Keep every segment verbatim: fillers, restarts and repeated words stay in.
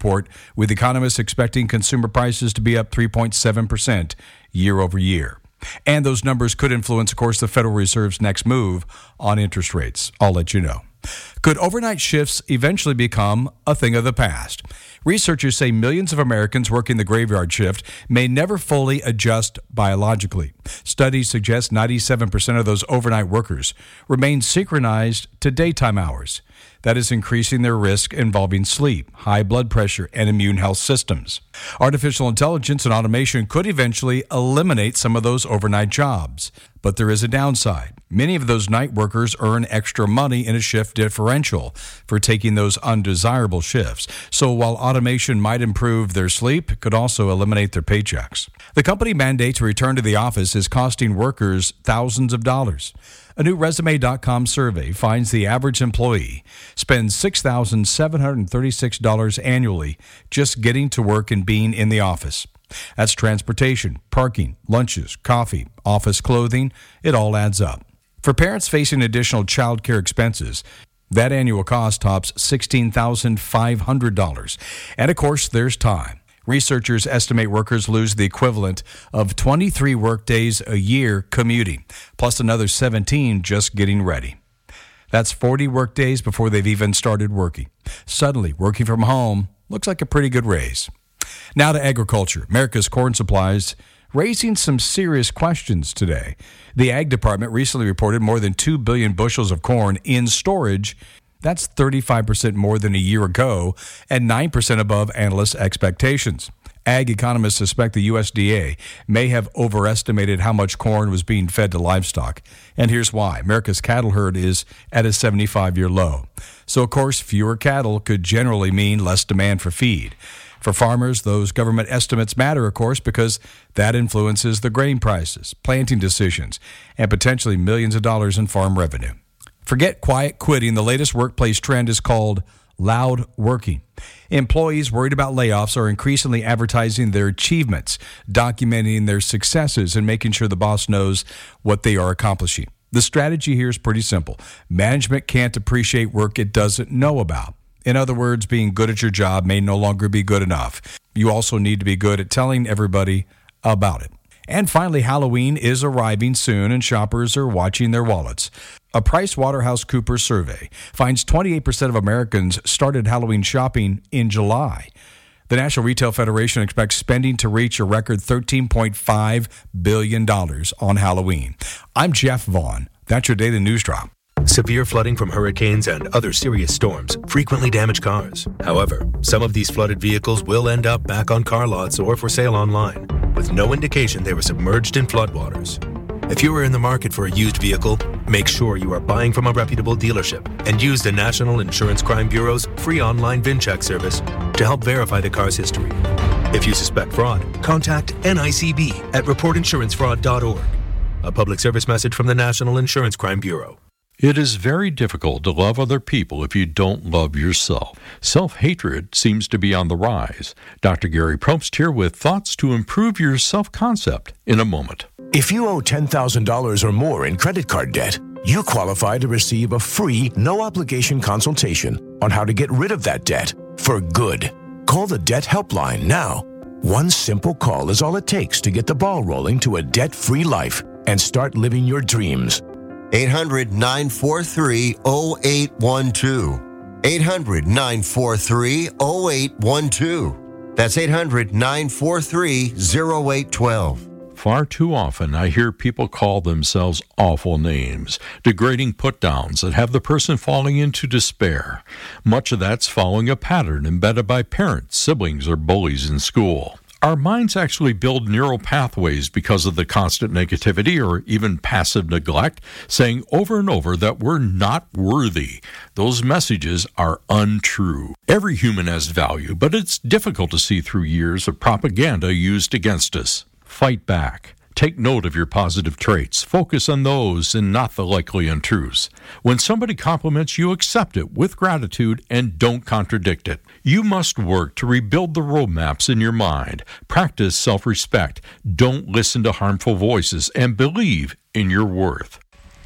report, with economists expecting consumer prices to be up three point seven percent year over year. And those numbers could influence, of course, the Federal Reserve's next move on interest rates. I'll let you know. Could overnight shifts eventually become a thing of the past? Researchers say millions of Americans working the graveyard shift may never fully adjust biologically. Studies suggest ninety-seven percent of those overnight workers remain synchronized to daytime hours. That is increasing their risk involving sleep, high blood pressure, and immune health systems. Artificial intelligence and automation could eventually eliminate some of those overnight jobs. But there is a downside. Many of those night workers earn extra money in a shift differential for taking those undesirable shifts. So while automation might improve their sleep, it could also eliminate their paychecks. The company mandate to return to the office is costing workers thousands of dollars. A new Resume dot com survey finds the average employee spends six thousand seven hundred thirty-six dollars annually just getting to work and being in the office. That's transportation, parking, lunches, coffee, office clothing. It all adds up. For parents facing additional child care expenses, that annual cost tops sixteen thousand five hundred dollars. And of course, there's time. Researchers estimate workers lose the equivalent of twenty-three workdays a year commuting, plus another seventeen just getting ready. That's forty workdays before they've even started working. Suddenly, working from home looks like a pretty good raise. Now to agriculture. America's corn supplies raising some serious questions today. The Ag Department recently reported more than two billion bushels of corn in storage. That's thirty-five percent more than a year ago and nine percent above analysts' expectations. Ag economists suspect the U S D A may have overestimated how much corn was being fed to livestock. And here's why. America's cattle herd is at a seventy-five-year low. So, of course, fewer cattle could generally mean less demand for feed. For farmers, those government estimates matter, of course, because that influences the grain prices, planting decisions, and potentially millions of dollars in farm revenue. Forget quiet quitting. The latest workplace trend is called loud working. Employees worried about layoffs are increasingly advertising their achievements, documenting their successes, and making sure the boss knows what they are accomplishing. The strategy here is pretty simple. Management can't appreciate work it doesn't know about. In other words, being good at your job may no longer be good enough. You also need to be good at telling everybody about it. And finally, Halloween is arriving soon, and shoppers are watching their wallets. A PricewaterhouseCoopers survey finds twenty-eight percent of Americans started Halloween shopping in July. The National Retail Federation expects spending to reach a record thirteen point five billion dollars on Halloween. I'm Jeff Vaughn. That's your Daily News Drop. Severe flooding from hurricanes and other serious storms frequently damage cars. However, some of these flooded vehicles will end up back on car lots or for sale online, with no indication they were submerged in floodwaters. If you are in the market for a used vehicle, make sure you are buying from a reputable dealership and use the National Insurance Crime Bureau's free online VIN check service to help verify the car's history. If you suspect fraud, contact N I C B at report insurance fraud dot org. A public service message from the National Insurance Crime Bureau. It is very difficult to love other people if you don't love yourself. Self-hatred seems to be on the rise. Doctor Gary Probst here with thoughts to improve your self-concept in a moment. If you owe ten thousand dollars or more in credit card debt, you qualify to receive a free, no-obligation consultation on how to get rid of that debt for good. Call the Debt Helpline now. One simple call is all it takes to get the ball rolling to a debt-free life and start living your dreams. eight hundred nine four three oh eight one two. eight hundred nine four three oh eight one two. That's eight hundred nine four three oh eight one two. Far too often, I hear people call themselves awful names, degrading put-downs that have the person falling into despair. Much of that's following a pattern embedded by parents, siblings, or bullies in school. Our minds actually build neural pathways because of the constant negativity or even passive neglect, saying over and over that we're not worthy. Those messages are untrue. Every human has value, but it's difficult to see through years of propaganda used against us. Fight back. Take note of your positive traits. Focus on those and not the likely untruths. When somebody compliments you, accept it with gratitude and don't contradict it. You must work to rebuild the roadmaps in your mind. Practice self-respect. Don't listen to harmful voices and believe in your worth.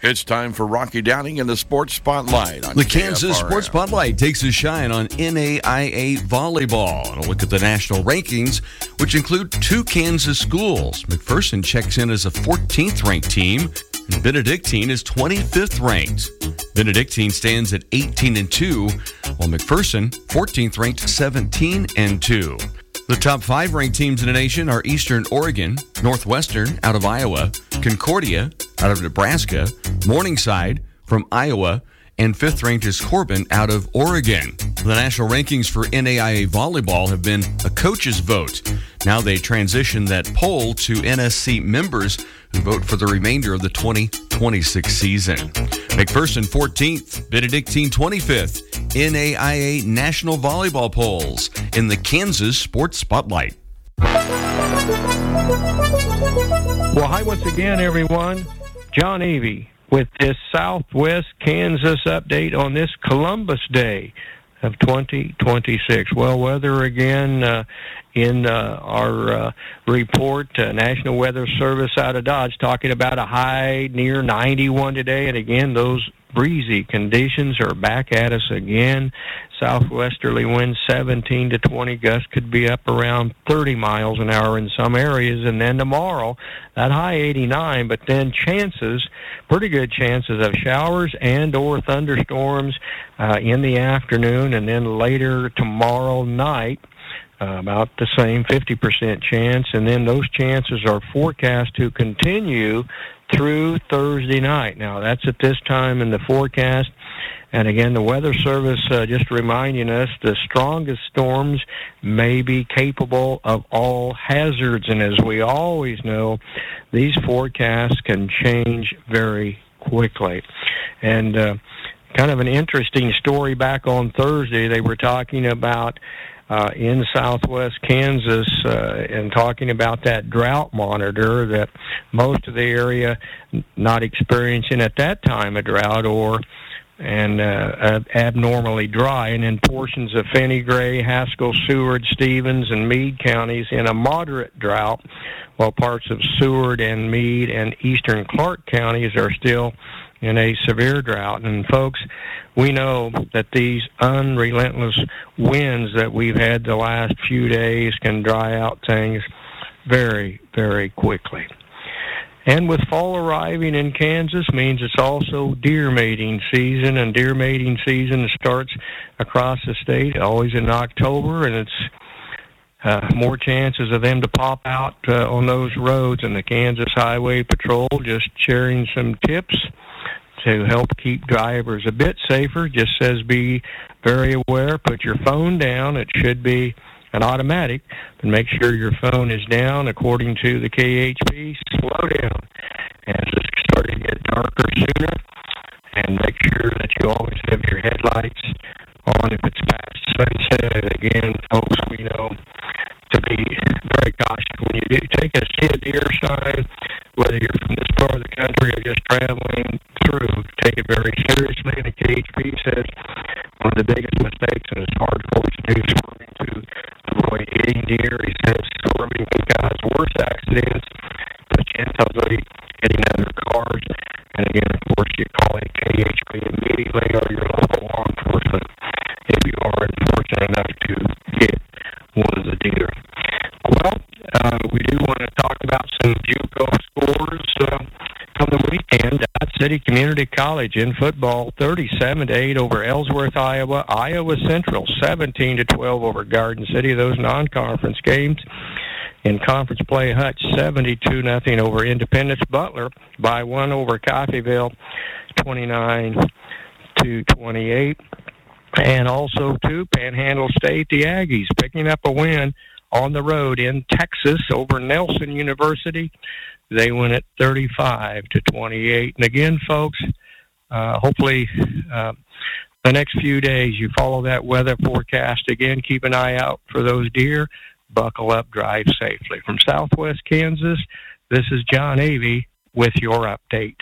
It's time for Rocky Downing in the Sports Spotlight. On the Kansas K F R M. Sports Spotlight takes a shine on N A I A volleyball and a look at the national rankings, which include two Kansas schools. McPherson checks in as a fourteenth ranked team, and Benedictine is twenty-fifth ranked. Benedictine stands at eighteen and two, while McPherson, fourteenth ranked, seventeen and two. The top five ranked teams in the nation are Eastern Oregon, Northwestern out of Iowa, Concordia out of Nebraska, Morningside from Iowa, and fifth ranked is Corbin out of Oregon. The national rankings for N A I A volleyball have been a coach's vote. Now they transition that poll to N S C members who vote for the remainder of the twenty twenty-six season. McPherson fourteenth, Benedictine twenty-fifth. N A I A National Volleyball Polls in the Kansas Sports Spotlight. Well, hi once again, everyone. John Avey with this Southwest Kansas update on this Columbus Day of twenty twenty-six. Well, weather again uh, in uh, our uh, report, uh, National Weather Service out of Dodge talking about a high near ninety-one today, and again, those breezy conditions are back at us again. Southwesterly winds seventeen to twenty, gusts could be up around thirty miles an hour in some areas, and then tomorrow, that high eighty-nine, but then chances, pretty good chances of showers and or thunderstorms uh, in the afternoon, and then later tomorrow night, Uh, about the same, fifty percent chance, and then those chances are forecast to continue through Thursday night. Now, that's at this time in the forecast, and again, the Weather Service uh, just reminding us the strongest storms may be capable of all hazards, and as we always know, these forecasts can change very quickly. And uh, kind of an interesting story back on Thursday, they were talking about Uh, in southwest Kansas uh, and talking about that drought monitor, that most of the area not experiencing at that time a drought or and uh, abnormally dry, and in portions of Finney Gray, Haskell, Seward, Stevens, and Meade counties in a moderate drought, while parts of Seward and Meade and eastern Clark counties are still in a severe drought. And folks, we know that these unrelentless winds that we've had the last few days can dry out things very, very quickly. And with fall arriving in Kansas means it's also deer mating season, and deer mating season starts across the state always in October, and it's uh, more chances of them to pop out uh, on those roads, and the Kansas Highway Patrol just sharing some tips to help keep drivers a bit safer. Just says be very aware, put your phone down. It should be an automatic, but make sure your phone is down. According to the K H P, slow down as it's starting to get darker sooner, and make sure that you always have your headlights on if it's past sunset. Again, folks, we know to be very cautious when you do take a see a deer sign, whether you're from this part of the country or just traveling through, take it very seriously. And the K H P says one of the biggest mistakes, and it's hard for us to do, swerving to avoid hitting deer. He says swerving can cause worse accidents, potentially hitting other cars. And again, of course, you call it K H P immediately or your local law enforcement if you are unfortunate enough to get one of the deer. Well, uh, we do want to talk about some JUCO scores uh, from the weekend. Dodge City Community College in football, thirty-seven to eight over Ellsworth, Iowa. Iowa Central, seventeen to twelve over Garden City. Those non-conference games. In conference play, Hutch, seventy-two nothing over Independence. Butler by one over Coffeyville, twenty-nine to twenty-eight. And also, too, Panhandle State, the Aggies picking up a win on the road in Texas over Nelson University. They win it thirty-five to twenty-eight. And again, folks, uh, hopefully uh, the next few days you follow that weather forecast. Again, keep an eye out for those deer. Buckle up, drive safely. From Southwest Kansas, this is John Avey with your update.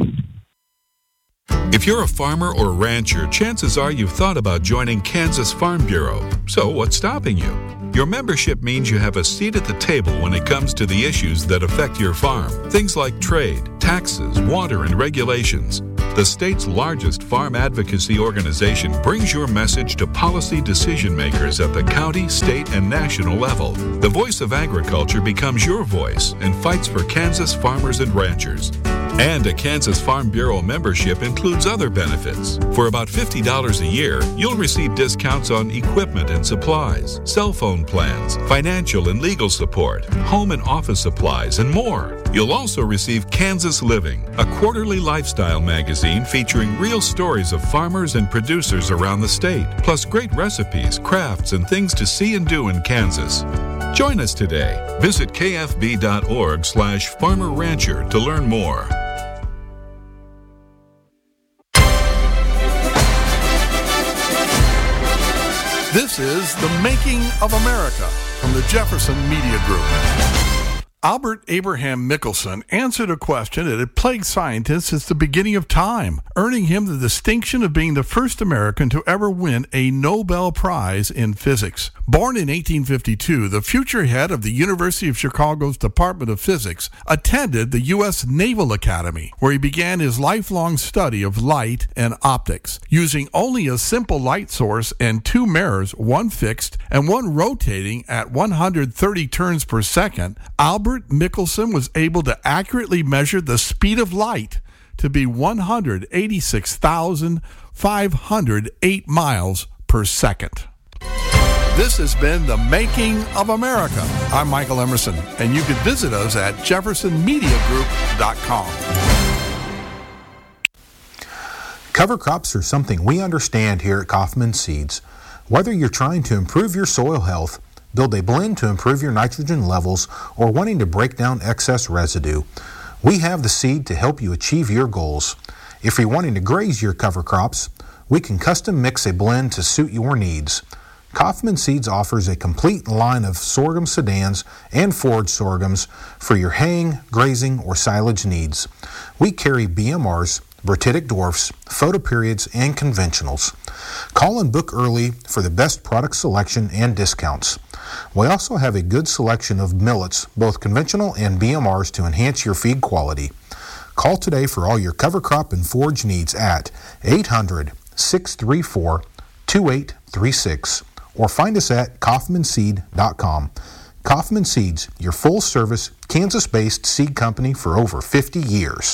If you're a farmer or rancher, chances are you've thought about joining Kansas Farm Bureau. So what's stopping you? Your membership means you have a seat at the table when it comes to the issues that affect your farm. Things like trade, taxes, water, and regulations. The state's largest farm advocacy organization brings your message to policy decision makers at the county, state, and national level. The Voice of Agriculture becomes your voice and fights for Kansas farmers and ranchers. And a Kansas Farm Bureau membership includes other benefits. For about fifty dollars a year, you'll receive discounts on equipment and supplies, cell phone plans, financial and legal support, home and office supplies, and more. You'll also receive Kansas Living, a quarterly lifestyle magazine featuring real stories of farmers and producers around the state, plus great recipes, crafts, and things to see and do in Kansas. Join us today. Visit kfb.org slash farmer rancher to learn more. This is The Making of America from the Jefferson Media Group. Albert Abraham Michelson answered a question that had plagued scientists since the beginning of time, earning him the distinction of being the first American to ever win a Nobel Prize in physics. Born in eighteen fifty-two, the future head of the University of Chicago's Department of Physics attended the U S Naval Academy, where he began his lifelong study of light and optics. Using only a simple light source and two mirrors, one fixed and one rotating at one hundred thirty turns per second, Albert Michelson was able to accurately measure the speed of light to be one hundred eighty-six thousand five hundred eight miles per second. This has been The Making of America. I'm Michael Emerson, and you can visit us at jefferson media group dot com. Cover crops are something we understand here at Kaufman Seeds. Whether you're trying to improve your soil health, build a blend to improve your nitrogen levels, or wanting to break down excess residue, we have the seed to help you achieve your goals. If you're wanting to graze your cover crops, we can custom mix a blend to suit your needs. Kaufman Seeds offers a complete line of sorghum sedans and forage sorghums for your haying, grazing, or silage needs. We carry B M Rs, Bratitic dwarfs, photoperiods, and conventionals. Call and book early for the best product selection and discounts. We also have a good selection of millets, both conventional and B M Rs, to enhance your feed quality. Call today for all your cover crop and forage needs at eight hundred, six three four, two eight three six or find us at kaufman seed dot com. Kaufman Seeds, your full-service, Kansas-based seed company for over fifty years.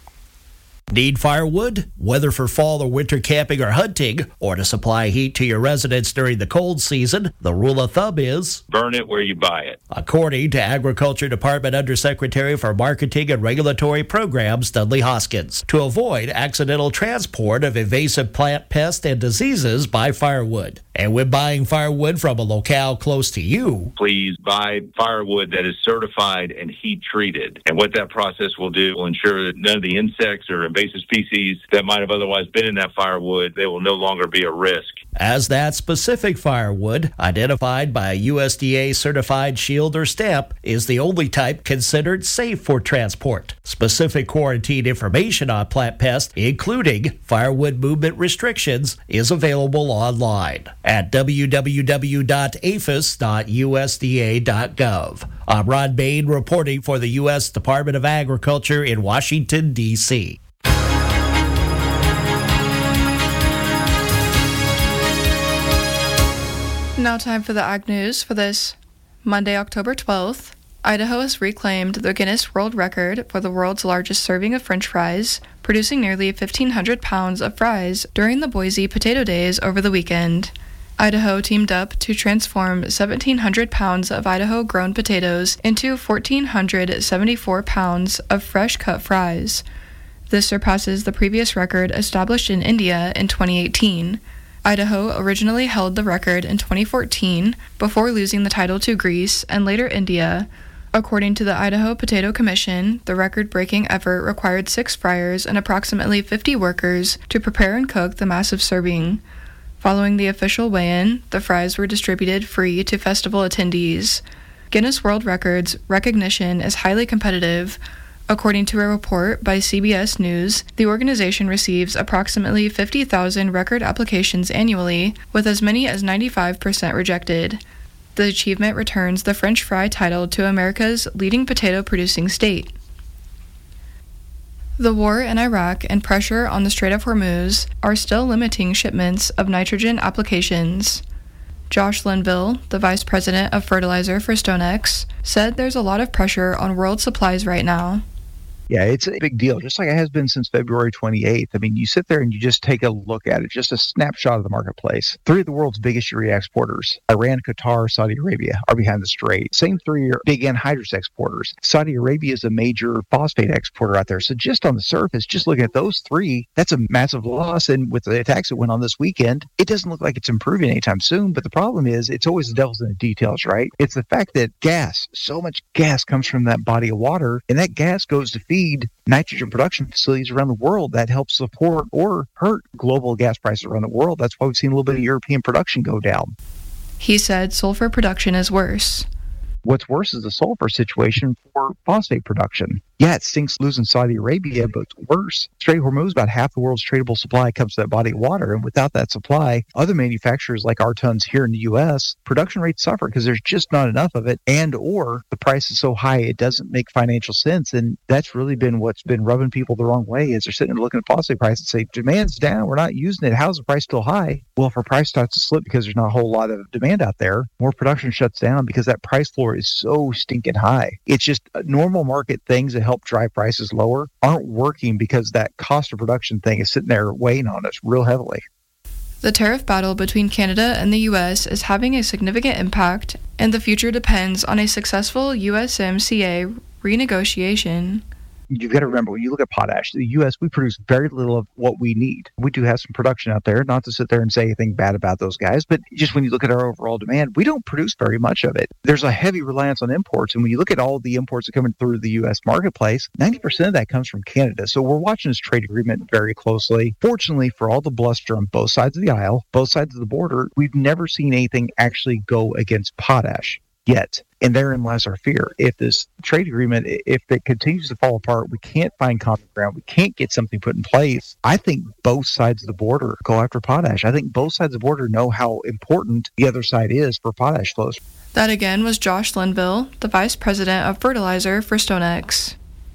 Need firewood? Whether for fall or winter camping or hunting, or to supply heat to your residence during the cold season, the rule of thumb is burn it where you buy it. According to Agriculture Department Undersecretary for Marketing and Regulatory Programs, Dudley Hoskins, to avoid accidental transport of invasive plant pests and diseases by firewood. And when buying firewood from a locale close to you, please buy firewood that is certified and heat treated. And what that process will do will ensure that none of the insects or invasive species that might have otherwise been in that firewood, they will no longer be a risk. As that specific firewood, identified by a U S D A certified shield or stamp, is the only type considered safe for transport. Specific quarantine information on plant pests, including firewood movement restrictions, is available online at w w w dot a f i s dot u s d a dot gov. I'm Ron Bain reporting for the U S Department of Agriculture in Washington, D C Now time for the Ag News for this Monday, October twelfth. Idaho has reclaimed the Guinness World Record for the world's largest serving of French fries, producing nearly fifteen hundred pounds of fries during the Boise Potato Days over the weekend. Idaho teamed up to transform seventeen hundred pounds of Idaho-grown potatoes into one thousand four hundred seventy-four pounds of fresh-cut fries. This surpasses the previous record established in India in twenty eighteen. Idaho originally held the record in twenty fourteen before losing the title to Greece and later India. According to the Idaho Potato Commission, the record-breaking effort required six fryers and approximately fifty workers to prepare and cook the massive serving. Following the official weigh-in, the fries were distributed free to festival attendees. Guinness World Records recognition is highly competitive. According to a report by C B S News, the organization receives approximately fifty thousand record applications annually, with as many as ninety-five percent rejected. The achievement returns the French fry title to America's leading potato-producing state. The war in Iraq and pressure on the Strait of Hormuz are still limiting shipments of nitrogen applications. Josh Linville, the vice president of fertilizer for StoneX, said there's a lot of pressure on world supplies right now. Yeah, it's a big deal, just like it has been since February twenty-eighth. I mean, you sit there and you just take a look at it, just a snapshot of the marketplace. Three of the world's biggest urea exporters, Iran, Qatar, Saudi Arabia, are behind the strait. Same three are big anhydrous exporters. Saudi Arabia is a major phosphate exporter out there. So just on the surface, just looking at those three, that's a massive loss. And with the attacks that went on this weekend, it doesn't look like it's improving anytime soon. But the problem is, it's always the devil's in the details, right? It's the fact that gas, so much gas comes from that body of water, and that gas goes to feed nitrogen production facilities around the world that help support or hurt global gas prices around the world. That's why we've seen a little bit of European production go down. He said sulfur production is worse. What's worse is the sulfur situation for phosphate production. Yeah, it stinks losing Saudi Arabia, but it's worse. Strait of Hormuz, about half the world's tradable supply comes to that body of water. And without that supply, other manufacturers like our tons here in the U S, production rates suffer because there's just not enough of it, and or the price is so high it doesn't make financial sense. And that's really been what's been rubbing people the wrong way, is they're sitting there looking at phosphate price and say, demand's down, we're not using it. How's the price still high? Well, if our price starts to slip because there's not a whole lot of demand out there, more production shuts down because that price floor is so stinking high. It's just normal market things that help drive prices lower aren't working because that cost of production thing is sitting there weighing on us real heavily. The tariff battle between Canada and the U S is having a significant impact, and the future depends on a successful U S M C A renegotiation. You've got to remember, when you look at potash, the U S, we produce very little of what we need. We do have some production out there, not to sit there and say anything bad about those guys, but just when you look at our overall demand, we don't produce very much of it. There's a heavy reliance on imports, and when you look at all the imports that come in through the U S marketplace, ninety percent of that comes from Canada. So we're watching this trade agreement very closely. Fortunately, for all the bluster on both sides of the aisle, both sides of the border, we've never seen anything actually go against potash yet. And therein lies our fear. If this trade agreement, if it continues to fall apart, we can't find common ground, we can't get something put in place, I think both sides of the border go after potash. I think both sides of the border know how important the other side is for potash flows. That again was Josh Linville, the vice president of fertilizer for StoneX.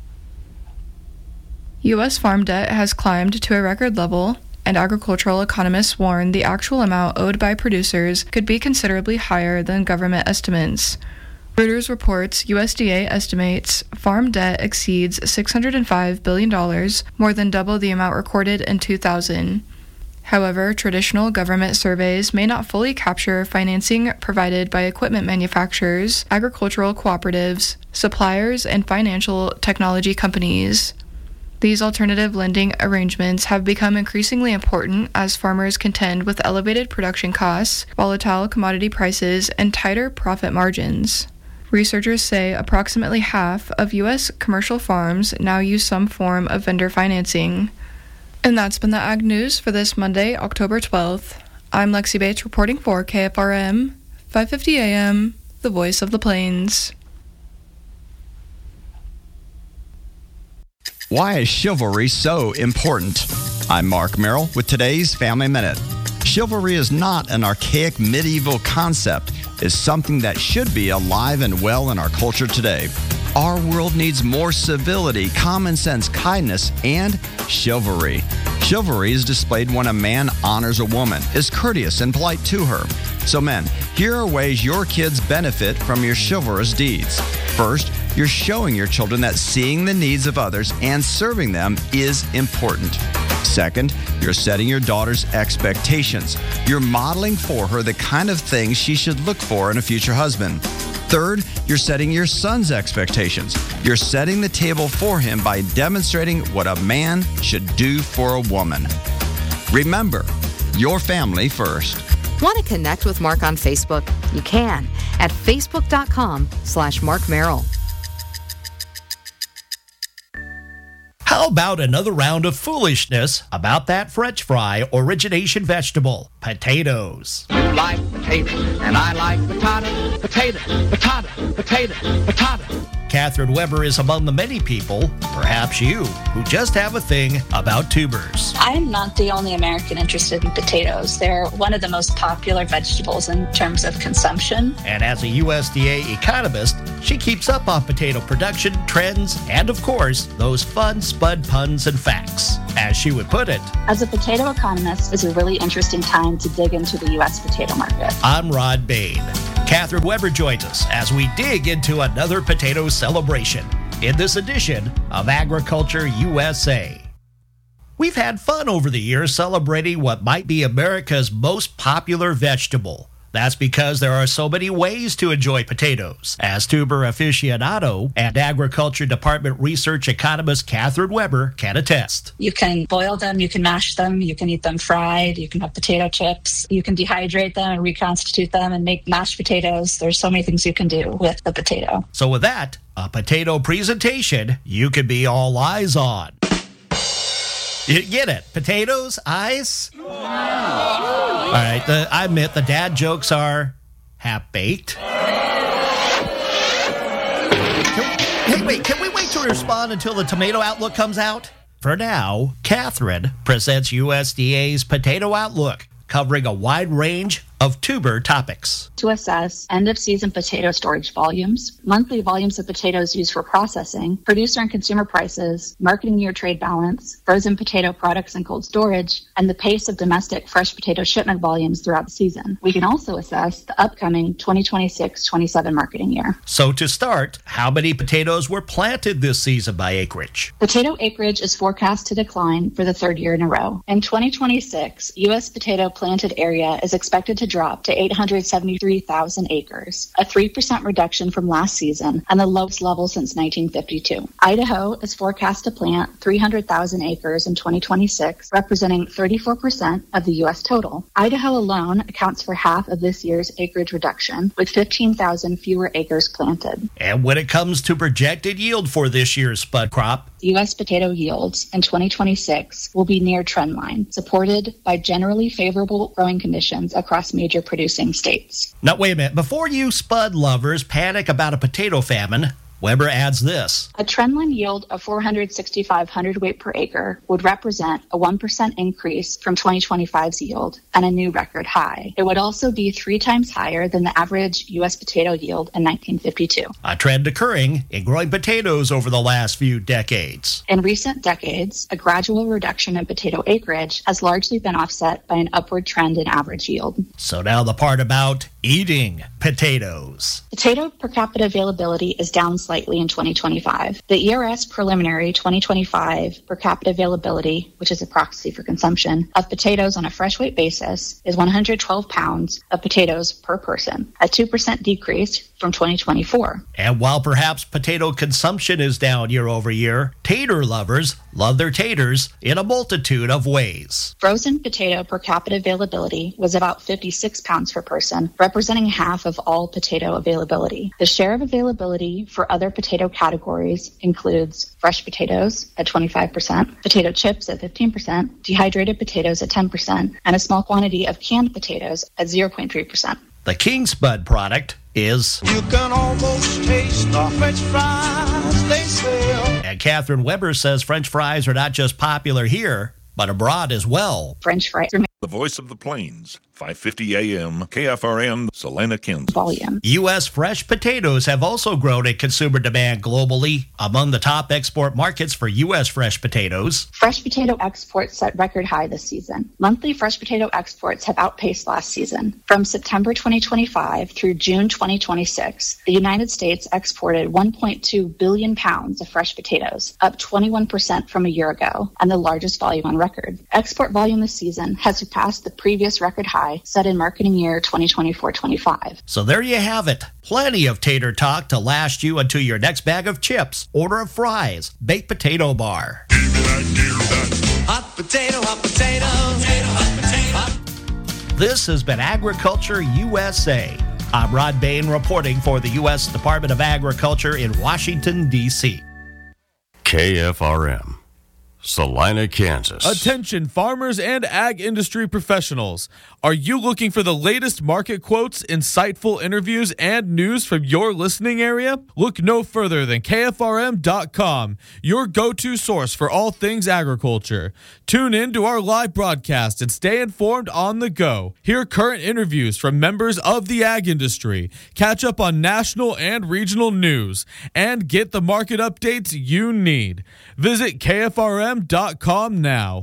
U S farm debt has climbed to a record level, and agricultural economists warn the actual amount owed by producers could be considerably higher than government estimates. Reuters reports U S D A estimates farm debt exceeds six hundred five billion dollars, more than double the amount recorded in two thousand. However, traditional government surveys may not fully capture financing provided by equipment manufacturers, agricultural cooperatives, suppliers, and financial technology companies. These alternative lending arrangements have become increasingly important as farmers contend with elevated production costs, volatile commodity prices, and tighter profit margins. Researchers say approximately half of U S commercial farms now use some form of vendor financing. And that's been the Ag News for this Monday, October twelfth. I'm Lexi Bates reporting for K F R M, five fifty A M, the voice of the plains. Why is chivalry so important? I'm Mark Merrill with today's Family Minute. Chivalry is not an archaic medieval concept. It's something that should be alive and well in our culture today. Our world needs more civility, common sense, kindness, and chivalry. Chivalry is displayed when a man honors a woman, is courteous and polite to her. So men, here are ways your kids benefit from your chivalrous deeds. First, you're showing your children that seeing the needs of others and serving them is important. Second, you're setting your daughter's expectations. You're modeling for her the kind of things she should look for in a future husband. Third, you're setting your son's expectations. You're setting the table for him by demonstrating what a man should do for a woman. Remember, your family first. Want to connect with Mark on Facebook? You can at facebook.com slash Mark Merrill. How about another round of foolishness about that French fry origination vegetable, potatoes? You like potatoes, and I like potato, potato, potato, potato, potato. Catherine Weber is among the many people, perhaps you, who just have a thing about tubers. I'm not the only American interested in potatoes. They're one of the most popular vegetables in terms of consumption. And as a U S D A economist, she keeps up on potato production, trends, and of course, those fun spud puns and facts. As she would put it, as a potato economist, it's a really interesting time to dig into the U S potato market. I'm Rod Bain. Catherine Weber joins us as we dig into another potato celebration in this edition of Agriculture U S A. We've had fun over the years celebrating what might be America's most popular vegetable. That's because there are so many ways to enjoy potatoes. As tuber aficionado and Agriculture Department research economist Catherine Weber can attest. You can boil them, you can mash them, you can eat them fried, you can have potato chips, you can dehydrate them and reconstitute them and make mashed potatoes. There's so many things you can do with the potato. So with that, a potato presentation you could be all eyes on. You get it? Potatoes, eyes? All right, the, I admit the dad jokes are half-baked. Can, hey, wait, can we wait to respond until the tomato outlook comes out? For now, Catherine presents U S D A's Potato Outlook, covering a wide range of tuber topics. To assess end-of-season potato storage volumes, monthly volumes of potatoes used for processing, producer and consumer prices, marketing year trade balance, frozen potato products and cold storage, and the pace of domestic fresh potato shipment volumes throughout the season. We can also assess the upcoming twenty twenty-six twenty-seven marketing year. So to start, how many potatoes were planted this season by acreage? Potato acreage is forecast to decline for the third year in a row. In twenty twenty-six, U S potato planted area is expected to drop to eight hundred seventy-three thousand acres, a three percent reduction from last season and the lowest level since nineteen fifty-two. Idaho is forecast to plant three hundred thousand acres in twenty twenty-six, representing thirty-four percent of the U S total. Idaho alone accounts for half of this year's acreage reduction, with fifteen thousand fewer acres planted. And when it comes to projected yield for this year's spud crop, U S potato yields in twenty twenty-six will be near trend line, supported by generally favorable growing conditions across major producing states. Now, wait a minute. Before you spud lovers panic about a potato famine, Weber adds this. A trendline yield of four hundred sixty-five hundredweight per acre would represent a one percent increase from twenty twenty-five's yield and a new record high. It would also be three times higher than the average U S potato yield in nineteen fifty-two. A trend occurring in growing potatoes over the last few decades. In recent decades, a gradual reduction in potato acreage has largely been offset by an upward trend in average yield. So now the part about eating potatoes. Potato per capita availability is down slightly in twenty twenty-five. The E R S preliminary twenty twenty-five per capita availability, which is a proxy for consumption, of potatoes on a fresh weight basis is one hundred twelve pounds of potatoes per person, a two percent decrease from twenty twenty-four. And while perhaps potato consumption is down year over year, tater lovers love their taters in a multitude of ways. Frozen potato per capita availability was about fifty-six pounds per person, representing half of all potato availability. The share of availability for other potato categories includes fresh potatoes at twenty-five percent, potato chips at fifteen percent, dehydrated potatoes at ten percent, and a small quantity of canned potatoes at zero point three percent. The King Spud product is... You can almost taste the French fries they sell. And Catherine Weber says French fries are not just popular here, but abroad as well. French fries. The voice of the plains, five fifty A M, K F R N, Salina, Kansas. Volume. U S fresh potatoes have also grown in consumer demand globally. Among the top export markets for U S fresh potatoes, fresh potato exports set record high this season. Monthly fresh potato exports have outpaced last season. From September twenty twenty-five through June twenty twenty-six, the United States exported one point two billion pounds of fresh potatoes, up twenty-one percent from a year ago, and the largest volume on record. Export volume this season has surpassed the previous record high set in marketing year twenty twenty-four twenty-five. So there you have it. Plenty of tater talk to last you until your next bag of chips, order of fries, baked potato bar. Hot potato, hot potato, potato, hot potato. This has been Agriculture U S A. I'm Rod Bain reporting for the U S Department of Agriculture in Washington, D C. K F R M, Salina, Kansas. Attention farmers and ag industry professionals. Are you looking for the latest market quotes, insightful interviews, and news from your listening area? Look no further than K F R M dot com, your go-to source for all things agriculture. Tune in to our live broadcast and stay informed on the go. Hear current interviews from members of the ag industry, catch up on national and regional news, and get the market updates you need. Visit K F R M dot com now.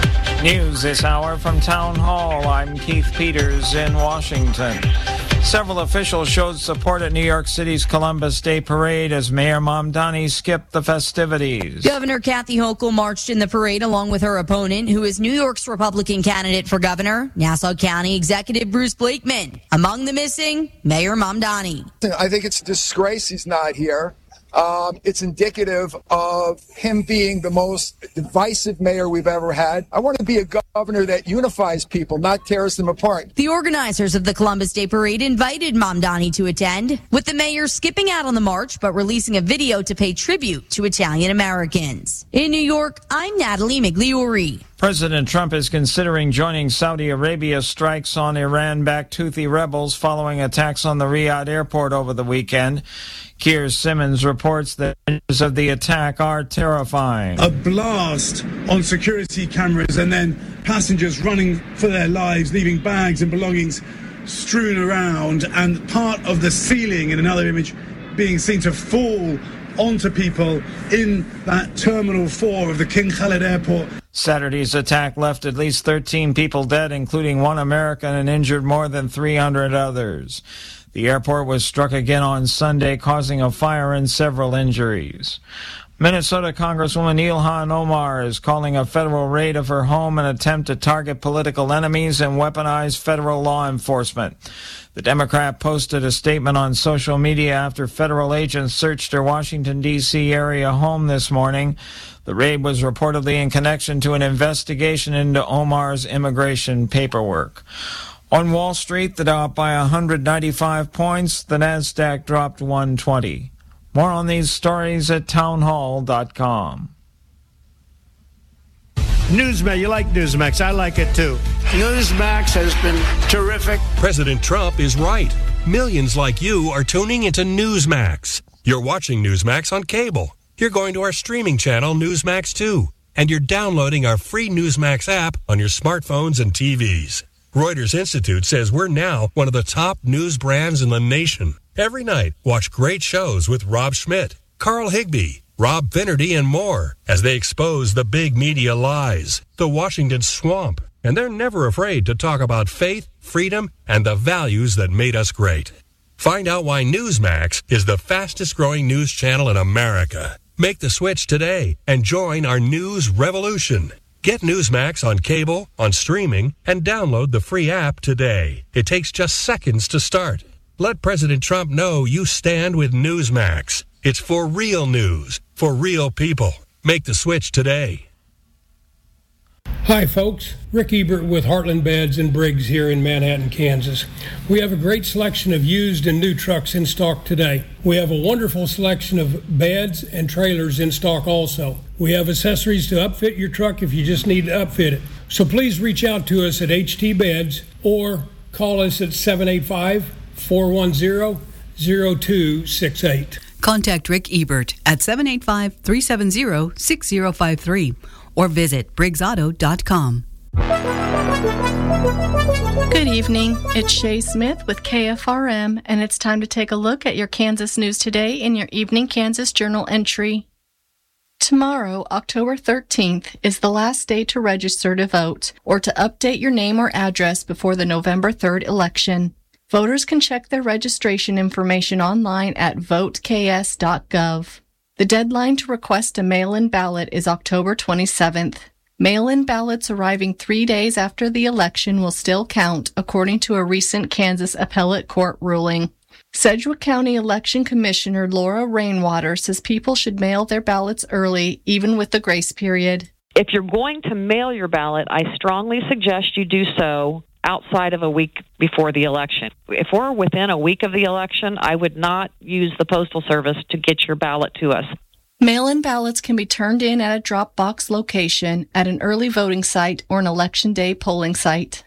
News this hour from Town Hall. I'm Keith Peters in Washington. Several officials showed support at New York City's Columbus Day Parade as Mayor Mamdani skipped the festivities. Governor Kathy Hochul marched in the parade along with her opponent, who is New York's Republican candidate for governor, Nassau County Executive Bruce Blakeman. Among the missing, Mayor Mamdani. I think it's a disgrace he's not here. Um, it's indicative of him being the most divisive mayor we've ever had. I want to be a governor that unifies people, not tears them apart. The organizers of the Columbus Day Parade invited Mamdani to attend, with the mayor skipping out on the march but releasing a video to pay tribute to Italian Americans. In New York, I'm Natalie Migliori. President Trump is considering joining Saudi Arabia's strikes on Iran-backed Houthi rebels following attacks on the Riyadh airport over the weekend. Keir Simmons reports that images of the attack are terrifying. A blast on security cameras and then passengers running for their lives, leaving bags and belongings strewn around, and part of the ceiling in another image being seen to fall onto people in that Terminal four of the King Khalid Airport. Saturday's attack left at least thirteen people dead, including one American, and injured more than three hundred others. The airport was struck again on Sunday, causing a fire and several injuries. Minnesota Congresswoman Ilhan Omar is calling a federal raid of her home an attempt to target political enemies and weaponize federal law enforcement. The Democrat posted a statement on social media after federal agents searched her Washington, D C area home this morning. The raid was reportedly in connection to an investigation into Omar's immigration paperwork. On Wall Street, the Dow up by one hundred ninety-five points. The Nasdaq dropped one twenty. More on these stories at town hall dot com. Newsmax, you like Newsmax. I like it too. Newsmax has been terrific. President Trump is right. Millions like you are tuning into Newsmax. You're watching Newsmax on cable. You're going to our streaming channel, Newsmax two. And you're downloading our free Newsmax app on your smartphones and T Vs. Reuters Institute says we're now one of the top news brands in the nation. Every night, watch great shows with Rob Schmidt, Carl Higbie, Rob Finnerty, and more as they expose the big media lies, the Washington swamp, and they're never afraid to talk about faith, freedom, and the values that made us great. Find out why Newsmax is the fastest-growing news channel in America. Make the switch today and join our news revolution. Get Newsmax on cable, on streaming, and download the free app today. It takes just seconds to start. Let President Trump know you stand with Newsmax. It's for real news, for real people. Make the switch today. Hi, folks. Rick Ebert with Heartland Beds and Briggs here in Manhattan, Kansas. We have a great selection of used and new trucks in stock today. We have a wonderful selection of beds and trailers in stock also. We have accessories to upfit your truck if you just need to upfit it. So please reach out to us at H T Beds or call us at seven eight five, four one zero, zero two six eight. Contact Rick Ebert at seven eight five, three seven zero, six zero five three or visit briggs auto dot com. Good evening. It's Shay Smith with K F R M, and it's time to take a look at your Kansas news today in your Evening Kansas Journal entry. Tomorrow, October thirteenth, is the last day to register to vote or to update your name or address before the November third election. Voters can check their registration information online at vote k s dot gov. The deadline to request a mail-in ballot is October twenty-seventh. Mail-in ballots arriving three days after the election will still count, according to a recent Kansas appellate court ruling. Sedgwick County Election Commissioner Laura Rainwater says people should mail their ballots early, even with the grace period. If you're going to mail your ballot, I strongly suggest you do so outside of a week before the election. If we're within a week of the election, I would not use the Postal Service to get your ballot to us. Mail-in ballots can be turned in at a drop box location at an early voting site or an election day polling site.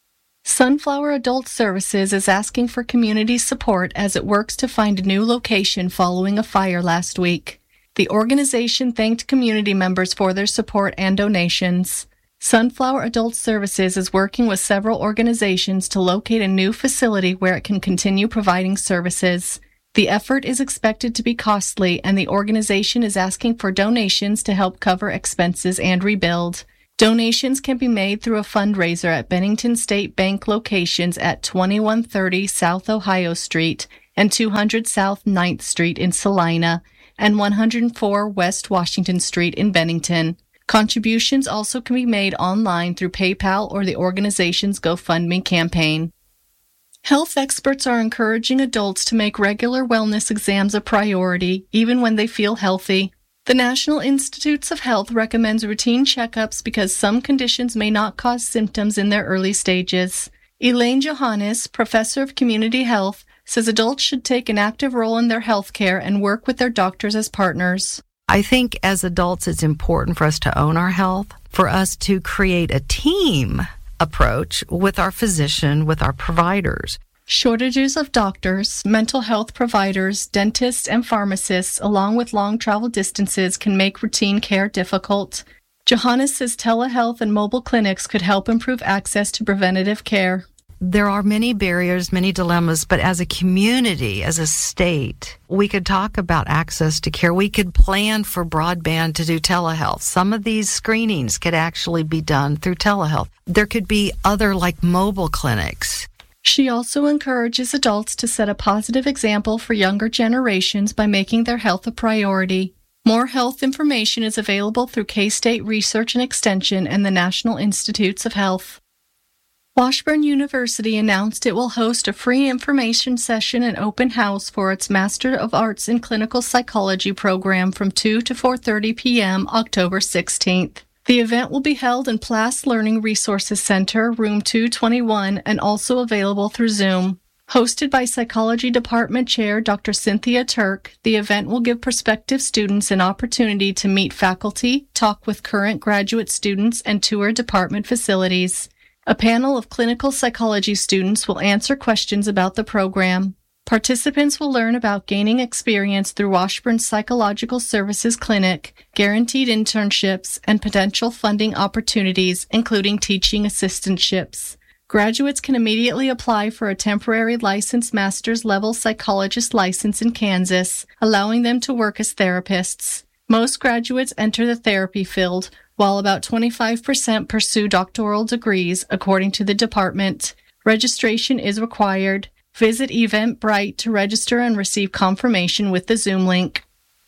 Sunflower Adult Services is asking for community support as it works to find a new location following a fire last week. The organization thanked community members for their support and donations. Sunflower Adult Services is working with several organizations to locate a new facility where it can continue providing services. The effort is expected to be costly, and the organization is asking for donations to help cover expenses and rebuild. Donations can be made through a fundraiser at Bennington State Bank locations at twenty-one thirty South Ohio Street and two hundred South ninth Street in Salina and one hundred four West Washington Street in Bennington. Contributions also can be made online through PayPal or the organization's GoFundMe campaign. Health experts are encouraging adults to make regular wellness exams a priority, even when they feel healthy. The National Institutes of Health recommends routine checkups because some conditions may not cause symptoms in their early stages. Elaine Johannes, professor of community health, says adults should take an active role in their health care and work with their doctors as partners. I think as adults it's important for us to own our health, for us to create a team approach with our physician, with our providers. Shortages of doctors, mental health providers, dentists, and pharmacists, along with long travel distances, can make routine care difficult. Johannes says telehealth and mobile clinics could help improve access to preventative care. There are many barriers, many dilemmas, but as a community, as a state, we could talk about access to care. We could plan for broadband to do telehealth. Some of these screenings could actually be done through telehealth. There could be other, like, mobile clinics. She also encourages adults to set a positive example for younger generations by making their health a priority. More health information is available through K-State Research and Extension and the National Institutes of Health. Washburn University announced it will host a free information session and open house for its Master of Arts in Clinical Psychology program from two to four thirty p.m. October sixteenth. The event will be held in Plas Learning Resources Center, room two twenty-one, and also available through Zoom. Hosted by Psychology Department Chair Doctor Cynthia Turk, the event will give prospective students an opportunity to meet faculty, talk with current graduate students, and tour department facilities. A panel of clinical psychology students will answer questions about the program. Participants will learn about gaining experience through Washburn's Psychological Services Clinic, guaranteed internships, and potential funding opportunities, including teaching assistantships. Graduates can immediately apply for a temporary licensed master's level psychologist license in Kansas, allowing them to work as therapists. Most graduates enter the therapy field, while about twenty-five percent pursue doctoral degrees, according to the department. Registration is required. Visit Eventbrite to register and receive confirmation with the Zoom link.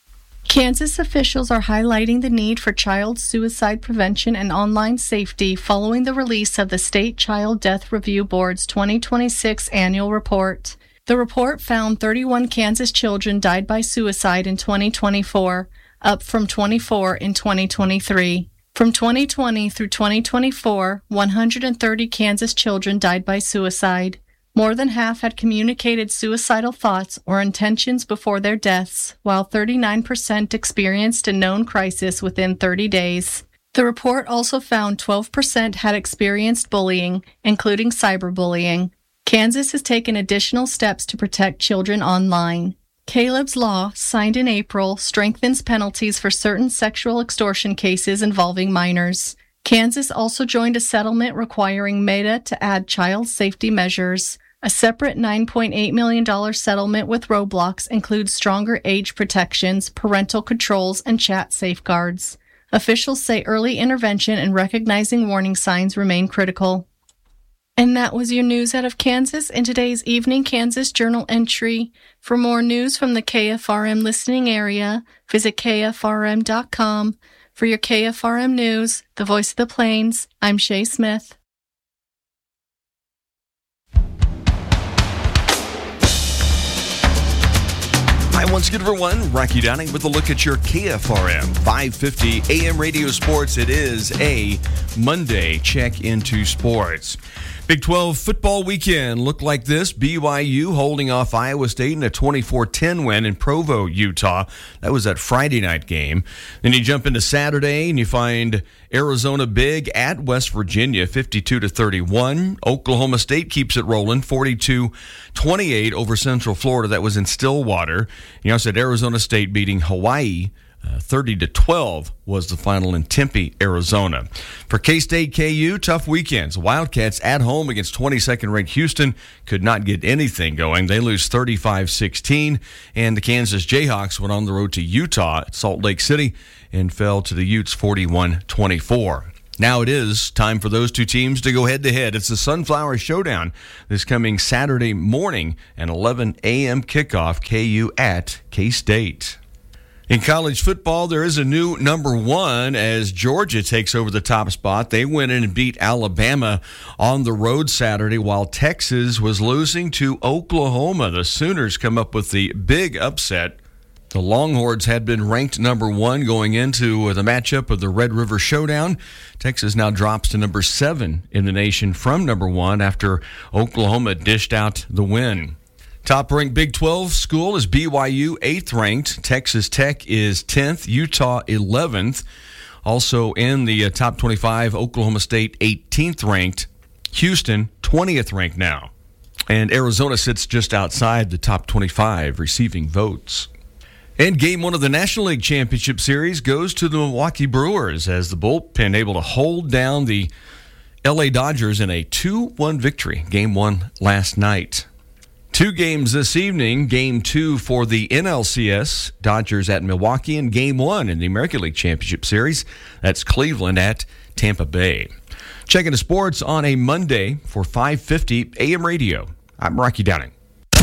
Kansas officials are highlighting the need for child suicide prevention and online safety following the release of the State Child Death Review Board's twenty twenty-six annual report. The report found thirty-one Kansas children died by suicide in twenty twenty-four, up from twenty-four in twenty twenty-three. From twenty twenty through twenty twenty-four, one hundred thirty Kansas children died by suicide. More than half had communicated suicidal thoughts or intentions before their deaths, while thirty-nine percent experienced a known crisis within thirty days. The report also found twelve percent had experienced bullying, including cyberbullying. Kansas has taken additional steps to protect children online. Caleb's Law, signed in April, strengthens penalties for certain sexual extortion cases involving minors. Kansas also joined a settlement requiring Meta to add child safety measures. A separate nine point eight million dollars settlement with Roblox includes stronger age protections, parental controls, and chat safeguards. Officials say early intervention and recognizing warning signs remain critical. And that was your news out of Kansas in today's Evening Kansas Journal entry. For more news from the K F R M listening area, visit K F R M dot com. For your K F R M News, the voice of the Plains, I'm Shay Smith. Hi, once again, everyone. Rocky Downing with a look at your K F R M five fifty A M Radio Sports. It is a Monday check into sports. Big twelve football weekend looked like this. B Y U holding off Iowa State in a twenty-four ten win in Provo, Utah. That was that Friday night game. Then you jump into Saturday and you find Arizona big at West Virginia, fifty-two to thirty-one. Oklahoma State keeps it rolling, forty-two twenty-eight over Central Florida. That was in Stillwater. You also had Arizona State beating Hawaii. Uh, thirty to twelve was the final in Tempe, Arizona. For K-State K U, tough weekends. Wildcats at home against twenty-second ranked Houston could not get anything going. They lose thirty-five sixteen, and the Kansas Jayhawks went on the road to Utah at Salt Lake City and fell to the Utes forty-one twenty-four. Now it is time for those two teams to go head-to-head. It's the Sunflower Showdown this coming Saturday morning, an eleven a.m. kickoff, K U at K-State. In college football, there is a new number one as Georgia takes over the top spot. They went in and beat Alabama on the road Saturday while Texas was losing to Oklahoma. The Sooners come up with the big upset. The Longhorns had been ranked number one going into the matchup of the Red River Showdown. Texas now drops to number seven in the nation from number one after Oklahoma dished out the win. Top-ranked Big twelve school is B Y U, eighth ranked. Texas Tech is tenth. Utah, eleventh. Also in the uh, top twenty-five, Oklahoma State, eighteenth ranked. Houston, twentieth ranked now. And Arizona sits just outside the top twenty-five, receiving votes. And game one of the National League Championship Series goes to the Milwaukee Brewers as the bullpen able to hold down the L A Dodgers in a two one victory. Game one last night. Two games this evening. Game two for the N L C S, Dodgers at Milwaukee, and game one in the American League Championship Series. That's Cleveland at Tampa Bay. Checking the sports on a Monday for five fifty A M Radio. I'm Rocky Downing.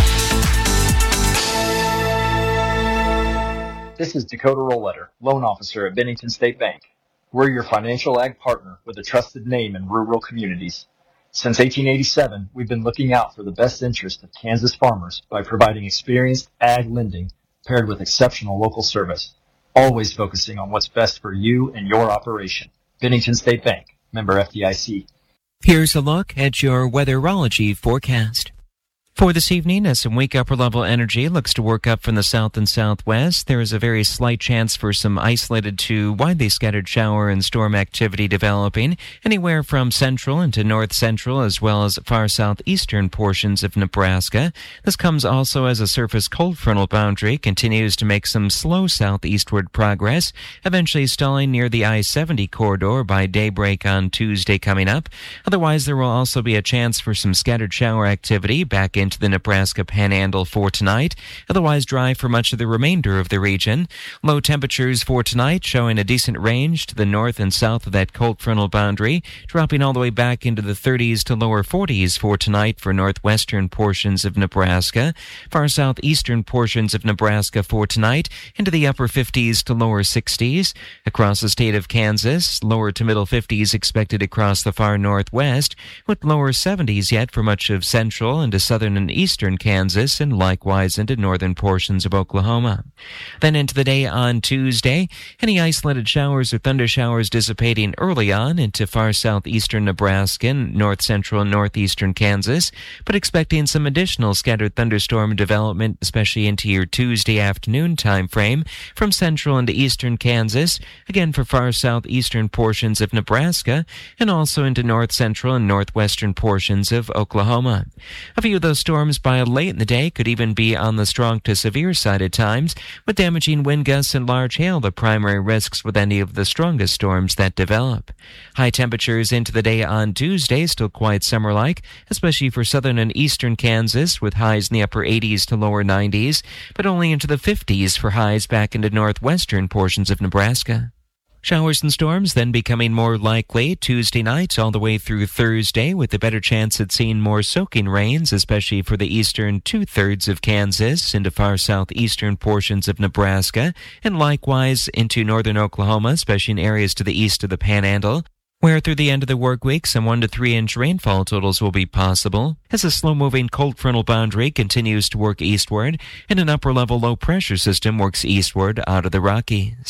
This is Dakota Rollletter, loan officer at Bennington State Bank. We're your financial ag partner with a trusted name in rural communities. Since eighteen eighty-seven, we've been looking out for the best interest of Kansas farmers by providing experienced ag lending paired with exceptional local service, always focusing on what's best for you and your operation. Bennington State Bank, member F D I C. Here's a look at your weatherology forecast. For this evening, as some weak upper-level energy looks to work up from the south and southwest, there is a very slight chance for some isolated to widely scattered shower and storm activity developing anywhere from central into north-central as well as far southeastern portions of Nebraska. This comes also as a surface cold frontal boundary continues to make some slow southeastward progress, eventually stalling near the I seventy corridor by daybreak on Tuesday coming up. Otherwise, there will also be a chance for some scattered shower activity back in into the Nebraska Panhandle for tonight. Otherwise dry for much of the remainder of the region. Low temperatures for tonight showing a decent range to the north and south of that cold frontal boundary, dropping all the way back into the thirties to lower forties for tonight for northwestern portions of Nebraska. Far southeastern portions of Nebraska for tonight into the upper fifties to lower sixties. Across the state of Kansas, lower to middle fifties expected across the far northwest, with lower seventies yet for much of central and to southern and eastern Kansas, and likewise into northern portions of Oklahoma. Then into the day on Tuesday, any isolated showers or thunder showers dissipating early on into far southeastern Nebraska and north central and northeastern Kansas, but expecting some additional scattered thunderstorm development, especially into your Tuesday afternoon time frame from central into eastern Kansas, again for far southeastern portions of Nebraska, and also into north central and northwestern portions of Oklahoma. A few of those storms by late in the day could even be on the strong to severe side at times, with damaging wind gusts and large hail the primary risks with any of the strongest storms that develop. High temperatures into the day on Tuesday still quite summer-like, especially for southern and eastern Kansas, with highs in the upper eighties to lower nineties, but only into the fifties for highs back into northwestern portions of Nebraska. Showers and storms then becoming more likely Tuesday night all the way through Thursday, with a better chance at seeing more soaking rains, especially for the eastern two-thirds of Kansas into far southeastern portions of Nebraska, and likewise into northern Oklahoma, especially in areas to the east of the Panhandle, where through the end of the work week some one to three inch rainfall totals will be possible as a slow-moving cold frontal boundary continues to work eastward and an upper-level low-pressure system works eastward out of the Rockies.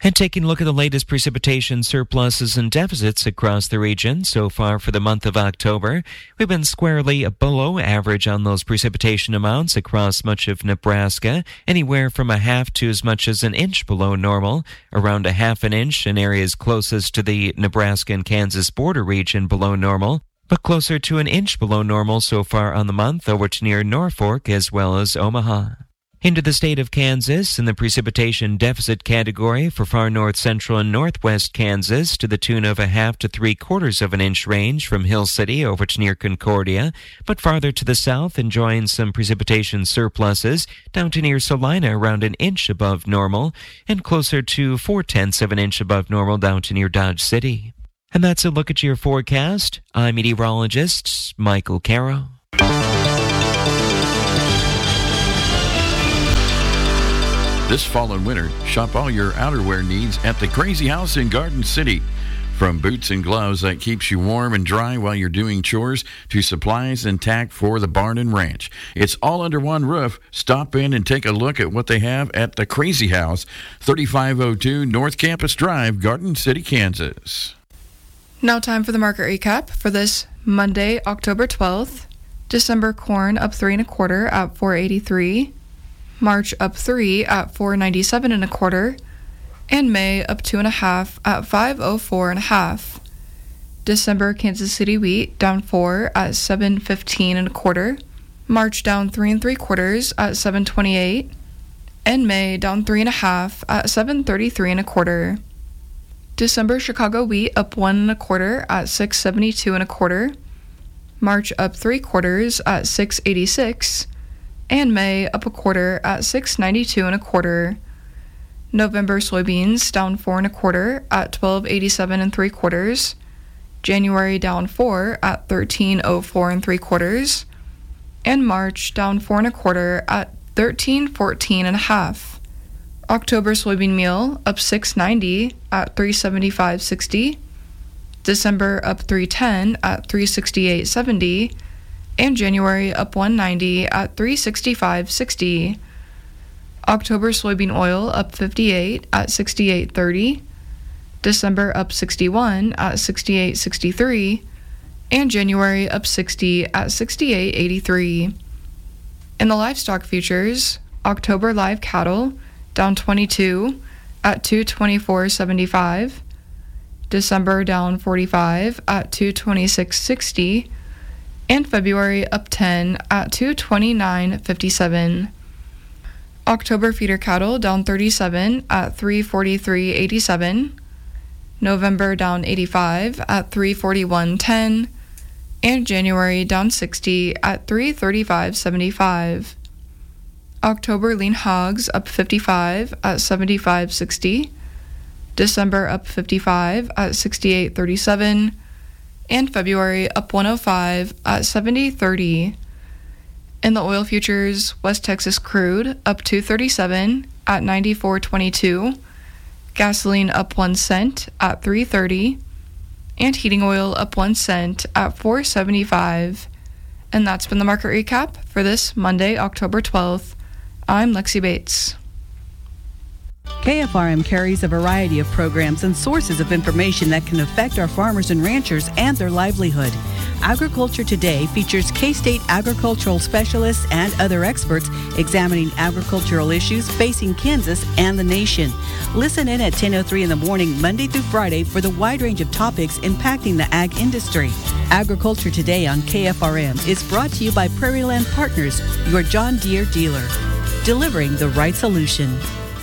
And taking a look at the latest precipitation surpluses and deficits across the region so far for the month of October, we've been squarely below average on those precipitation amounts across much of Nebraska, anywhere from a half to as much as an inch below normal, around a half an inch in areas closest to the Nebraska and Kansas border region below normal, but closer to an inch below normal so far on the month over to near Norfolk as well as Omaha. Into the state of Kansas in the precipitation deficit category for far north central and northwest Kansas to the tune of a half to three quarters of an inch range from Hill City over to near Concordia, but farther to the south enjoying some precipitation surpluses down to near Salina around an inch above normal and closer to four tenths of an inch above normal down to near Dodge City. And that's a look at your forecast. I'm meteorologist Michael Caro. This fall and winter, shop all your outerwear needs at the Crazy House in Garden City. From boots and gloves that keeps you warm and dry while you're doing chores to supplies and tack for the barn and ranch. It's all under one roof. Stop in and take a look at what they have at the Crazy House, thirty-five oh two North Campus Drive, Garden City, Kansas. Now time for the market recap for this Monday, October twelfth. December corn up three and a quarter at four eighty-three. March up three at four ninety-seven and a quarter, and May up two and a half at five oh four and a half. December Kansas City wheat down four at seven fifteen and a quarter. March down three and three quarters at seven twenty-eight, and May down three and a half at seven thirty-three and a quarter. December Chicago wheat up one and a quarter at six seventy-two and a quarter. March up three quarters at six eighty-six. And May up a quarter at six ninety-two and a quarter. November soybeans down four and a quarter at twelve eighty-seven and three quarters. January down four at thirteen oh four and three quarters. And March down four and a quarter at thirteen fourteen and a half. October soybean meal up six ninety at three seventy-five sixty. December up three ten at three sixty-eight seventy. And January up one ninety at three sixty-five sixty. October soybean oil up fifty-eight at sixty-eight thirty. December up sixty-one at sixty-eight sixty-three. And January up sixty at sixty-eight eighty-three. In the livestock futures, October live cattle down twenty-two at two twenty-four seventy-five. December down forty-five at two twenty-six sixty. And February up ten at two twenty-nine fifty-seven. October feeder cattle down thirty-seven at three forty-three eighty-seven. November down eighty-five at three forty-one ten. And January down sixty at three thirty-five seventy-five. October lean hogs up fifty-five at seventy-five sixty. December up fifty-five at sixty-eight thirty-seven. And February up one oh five at seventy thirty. In the oil futures, West Texas crude up two thirty-seven at ninety-four twenty-two. Gasoline up one cent at three thirty. And heating oil up one cent at four seventy-five. And that's been the market recap for this Monday, October twelfth. I'm Lexi Bates. K F R M carries a variety of programs and sources of information that can affect our farmers and ranchers and their livelihood. Agriculture Today features K-State agricultural specialists and other experts examining agricultural issues facing Kansas and the nation. Listen in at ten oh three in the morning, Monday through Friday, for the wide range of topics impacting the ag industry. Agriculture Today on K F R M is brought to you by Prairie Land Partners, your John Deere dealer, delivering the right solution.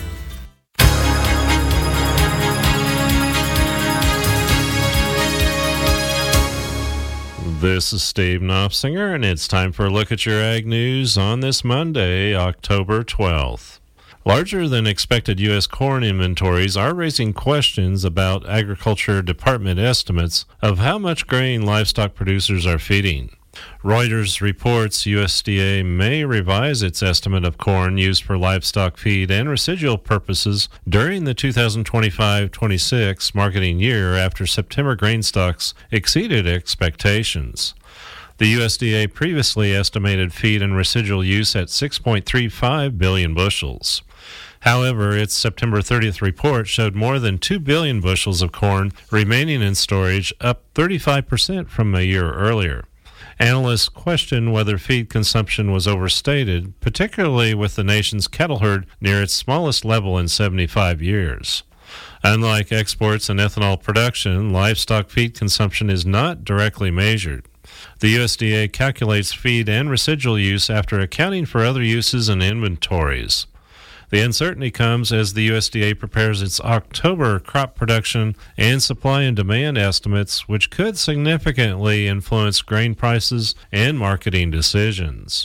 This is Steve Knopfsinger, and it's time for a look at your ag news on this Monday, October twelfth. Larger than expected U S corn inventories are raising questions about Agriculture Department estimates of how much grain livestock producers are feeding. Reuters reports U S D A may revise its estimate of corn used for livestock feed and residual purposes during the two thousand twenty-five twenty-six marketing year after September grain stocks exceeded expectations. The U S D A previously estimated feed and residual use at six point three five billion bushels. However, its September thirtieth report showed more than two billion bushels of corn remaining in storage, up thirty-five percent from a year earlier. Analysts question whether feed consumption was overstated, particularly with the nation's cattle herd near its smallest level in seventy-five years. Unlike exports and ethanol production, livestock feed consumption is not directly measured. The U S D A calculates feed and residual use after accounting for other uses and inventories. The uncertainty comes as the U S D A prepares its October crop production and supply and demand estimates, which could significantly influence grain prices and marketing decisions.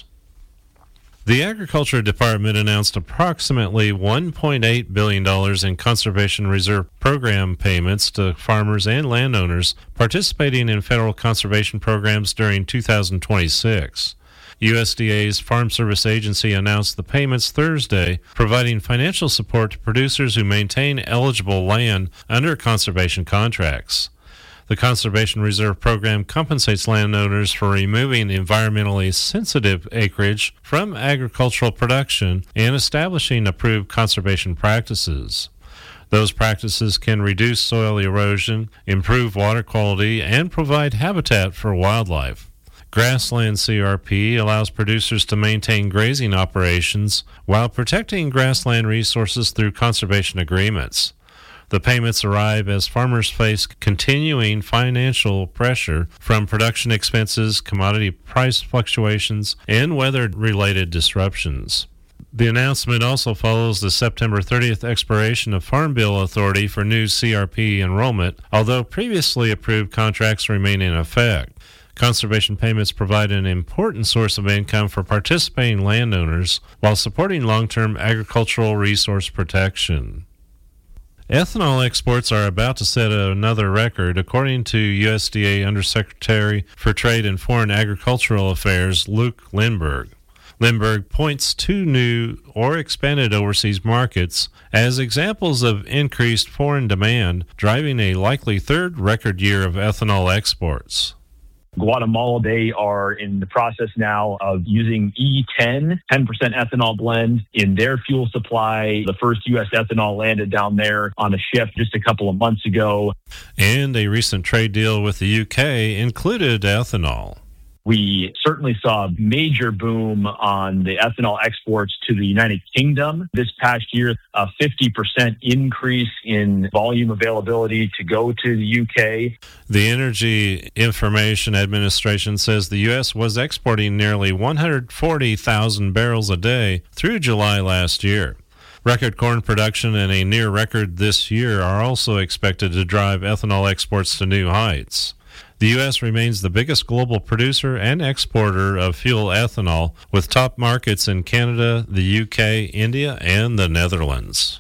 The Agriculture Department announced approximately one point eight billion dollars in Conservation Reserve Program payments to farmers and landowners participating in federal conservation programs during two thousand twenty-six. U S D A's Farm Service Agency announced the payments Thursday, providing financial support to producers who maintain eligible land under conservation contracts. The Conservation Reserve Program compensates landowners for removing environmentally sensitive acreage from agricultural production and establishing approved conservation practices. Those practices can reduce soil erosion, improve water quality, and provide habitat for wildlife. Grassland C R P allows producers to maintain grazing operations while protecting grassland resources through conservation agreements. The payments arrive as farmers face continuing financial pressure from production expenses, commodity price fluctuations, and weather-related disruptions. The announcement also follows the September thirtieth expiration of Farm Bill authority for new C R P enrollment, although previously approved contracts remain in effect. Conservation payments provide an important source of income for participating landowners while supporting long-term agricultural resource protection. Ethanol exports are about to set another record, according to U S D A Undersecretary for Trade and Foreign Agricultural Affairs, Luke Lindberg. Lindberg points to new or expanded overseas markets as examples of increased foreign demand, driving a likely third record year of ethanol exports. Guatemala, they are in the process now of using E ten, ten percent ethanol blend in their fuel supply. The first U S ethanol landed down there on a ship just a couple of months ago. And a recent trade deal with the U K included ethanol. We certainly saw a major boom on the ethanol exports to the United Kingdom this past year, a fifty percent increase in volume availability to go to the U K. The Energy Information Administration says the U S was exporting nearly one hundred forty thousand barrels a day through July last year. Record corn production and a near record this year are also expected to drive ethanol exports to new heights. The U S remains the biggest global producer and exporter of fuel ethanol, with top markets in Canada, the U K, India, and the Netherlands.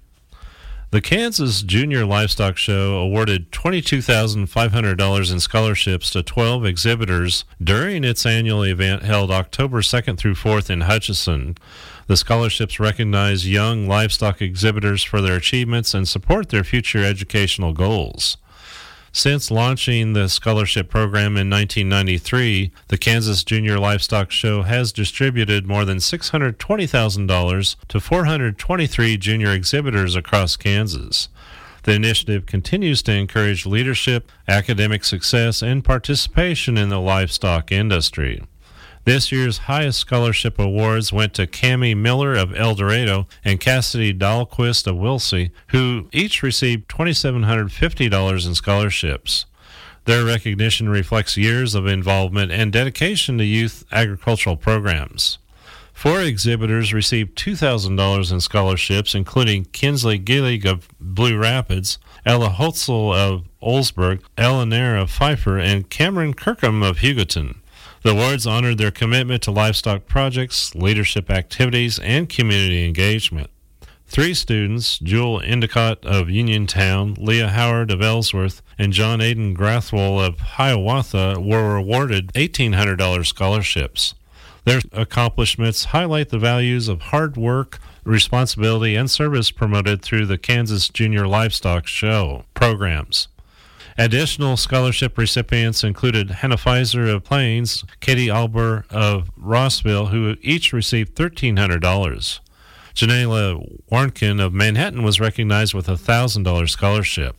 The Kansas Junior Livestock Show awarded twenty-two thousand five hundred dollars in scholarships to twelve exhibitors during its annual event held October second through fourth in Hutchinson. The scholarships recognize young livestock exhibitors for their achievements and support their future educational goals. Since launching the scholarship program in nineteen ninety-three, the Kansas Junior Livestock Show has distributed more than six hundred twenty thousand dollars to four hundred twenty-three junior exhibitors across Kansas. The initiative continues to encourage leadership, academic success, and participation in the livestock industry. This year's highest scholarship awards went to Cammie Miller of El Dorado and Cassidy Dahlquist of Wilsey, who each received two thousand seven hundred fifty dollars in scholarships. Their recognition reflects years of involvement and dedication to youth agricultural programs. Four exhibitors received two thousand dollars in scholarships, including Kinsley Gillig of Blue Rapids, Ella Hotzel of Olsburg, Eleanor of Pfeiffer, and Cameron Kirkham of Hugoton. The awards honored their commitment to livestock projects, leadership activities, and community engagement. Three students, Jewel Endicott of Uniontown, Leah Howard of Ellsworth, and John Aiden Grathwohl of Hiawatha, were awarded eighteen hundred dollars scholarships. Their accomplishments highlight the values of hard work, responsibility, and service promoted through the Kansas Junior Livestock Show programs. Additional scholarship recipients included Hannah Pfizer of Plains, Katie Alber of Rossville, who each received thirteen hundred dollars. Janela Warnkin of Manhattan was recognized with a one thousand dollars scholarship.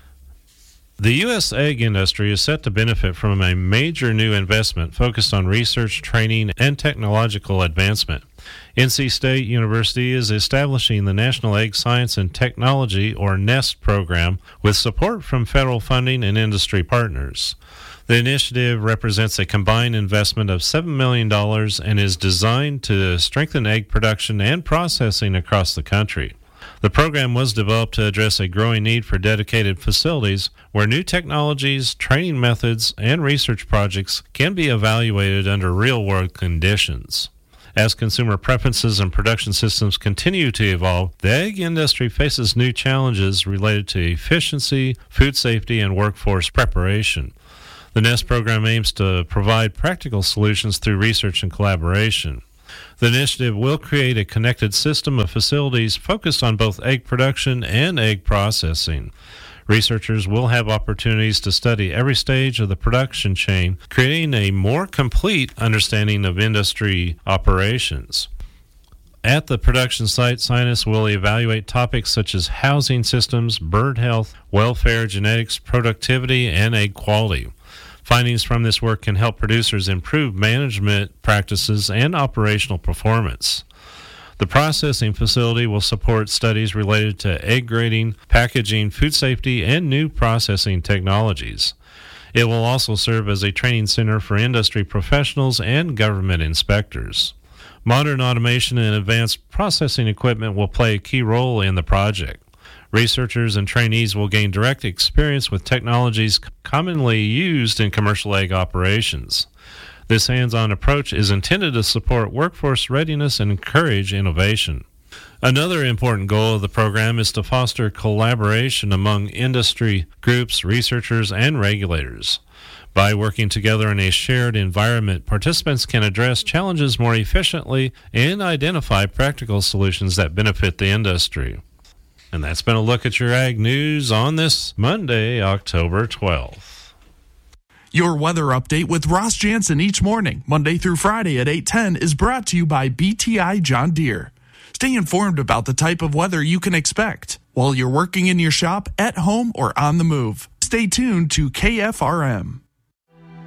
The U S egg industry is set to benefit from a major new investment focused on research, training, and technological advancement. N C State University is establishing the National Egg Science and Technology, or NEST program, with support from federal funding and industry partners. The initiative represents a combined investment of seven million dollars and is designed to strengthen egg production and processing across the country. The program was developed to address a growing need for dedicated facilities where new technologies, training methods, and research projects can be evaluated under real-world conditions. As consumer preferences and production systems continue to evolve, the egg industry faces new challenges related to efficiency, food safety, and workforce preparation. The NEST program aims to provide practical solutions through research and collaboration. The initiative will create a connected system of facilities focused on both egg production and egg processing. Researchers will have opportunities to study every stage of the production chain, creating a more complete understanding of industry operations. At the production site, scientists will evaluate topics such as housing systems, bird health, welfare, genetics, productivity, and egg quality. Findings from this work can help producers improve management practices and operational performance. The processing facility will support studies related to egg grading, packaging, food safety, and new processing technologies. It will also serve as a training center for industry professionals and government inspectors. Modern automation and advanced processing equipment will play a key role in the project. Researchers and trainees will gain direct experience with technologies commonly used in commercial egg operations. This hands-on approach is intended to support workforce readiness and encourage innovation. Another important goal of the program is to foster collaboration among industry groups, researchers, and regulators. By working together in a shared environment, participants can address challenges more efficiently and identify practical solutions that benefit the industry. And that's been a look at your ag news on this Monday, October twelfth. Your weather update with Ross Jansen each morning, Monday through Friday at eight ten, is brought to you by B T I John Deere. Stay informed about the type of weather you can expect while you're working in your shop, at home, or on the move. Stay tuned to K F R M.